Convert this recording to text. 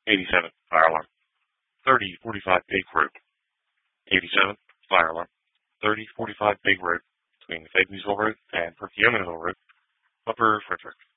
87, fire alarm. 3045 Big Road. 87, fire alarm. 3045 Big Road, between Fayetteville Road and Perkiomenville Road, Upper Frederick.